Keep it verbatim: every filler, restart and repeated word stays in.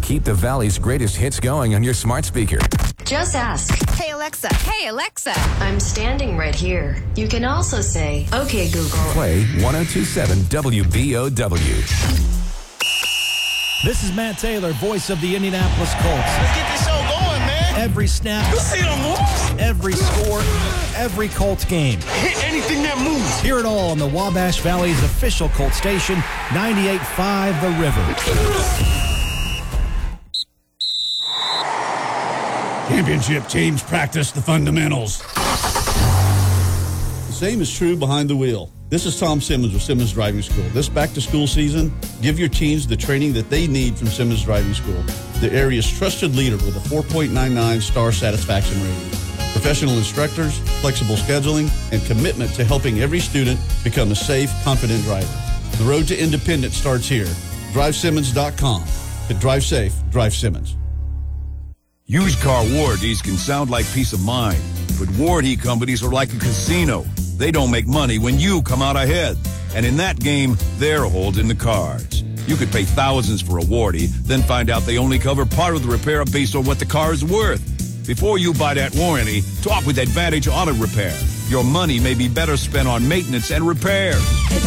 Keep the Valley's greatest hits going on your smart speaker. Just ask. Hey, Alexa. Hey, Alexa. I'm standing right here. You can also say, okay, Google. Play one oh two point seven W B O W. This is Matt Taylor, voice of the Indianapolis Colts. Let's get this show going, man. Every snap. You see them moves? Every score. Every Colts game. Hit anything that moves. Hear it all on the Wabash Valley's official Colts station, ninety-eight point five The River. Championship teams practice the fundamentals. The same is true behind the wheel. This is Tom Simmons with Simmons Driving School. This back-to-school season, give your teens the training that they need from Simmons Driving School, the area's trusted leader with a four point nine nine star satisfaction rating. Professional instructors, flexible scheduling, and commitment to helping every student become a safe, confident driver. The road to independence starts here. drive simmons dot com. To drive safe, drive Simmons. Used car warranties can sound like peace of mind, but warranty companies are like a casino. They don't make money when you come out ahead. And in that game, they're holding the cards. You could pay thousands for a warranty, then find out they only cover part of the repair based on what the car is worth. Before you buy that warranty, talk with Advantage Auto Repair. Your money may be better spent on maintenance and repairs.